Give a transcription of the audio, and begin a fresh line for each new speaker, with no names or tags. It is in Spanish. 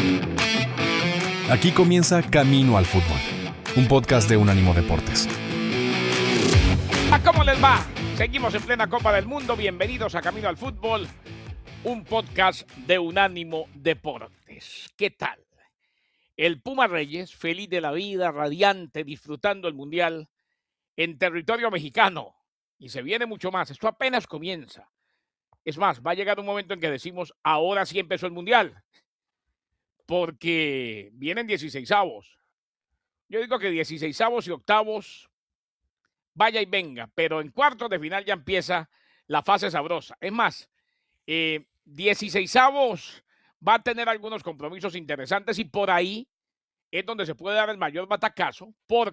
Aquí comienza Camino al Fútbol, un podcast de Unánimo Deportes.
¿Cómo les va? Seguimos en plena Copa del Mundo. Bienvenidos a Camino al Fútbol, un podcast de Unánimo Deportes. ¿Qué tal? El Puma Reyes, feliz de la vida, radiante, disfrutando el Mundial en territorio mexicano. Y se viene mucho más. Esto apenas comienza. Es más, va a llegar un momento en que decimos, ahora sí empezó el Mundial. Porque vienen 16avos. Yo digo que 16avos y octavos, vaya y venga, pero en cuartos de final ya empieza la fase sabrosa. Es más, 16avos va a tener algunos compromisos interesantes y por ahí es donde se puede dar el mayor batacazo, porque